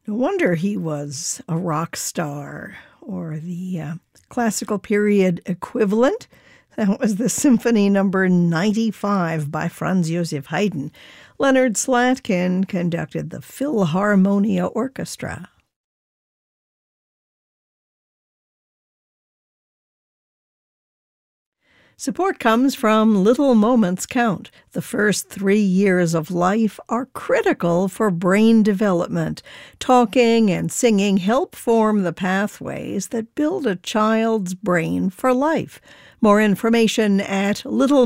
No wonder he was a rock star, or the classical period equivalent. That was the Symphony Number 95 by Franz Joseph Haydn. Leonard Slatkin conducted the Philharmonia Orchestra. Support comes from Little Moments Count. The first 3 years of life are critical for brain development. Talking and singing help form the pathways that build a child's brain for life. More information at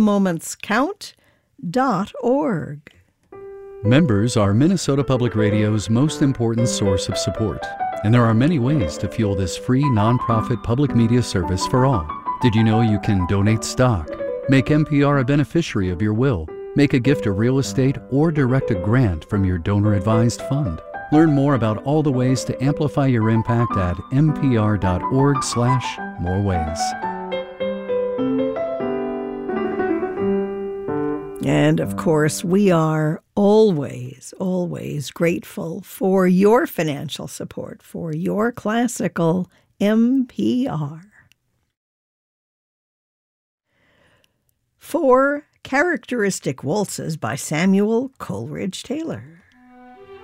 littlemomentscount.org. Members are Minnesota Public Radio's most important source of support, and there are many ways to fuel this free nonprofit public media service for all. Did you know you can donate stock, make NPR a beneficiary of your will, make a gift of real estate, or direct a grant from your donor-advised fund? Learn more about all the ways to amplify your impact at npr.org/moreways. And of course, we are always, always grateful for your financial support for your classical NPR. 4 Characteristic Waltzes by Samuel Coleridge Taylor.